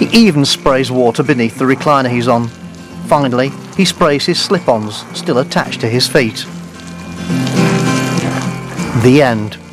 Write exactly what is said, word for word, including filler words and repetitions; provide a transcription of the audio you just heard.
even sprays water beneath the recliner he's on. Finally, he sprays his slip-ons, still attached to his feet. The end.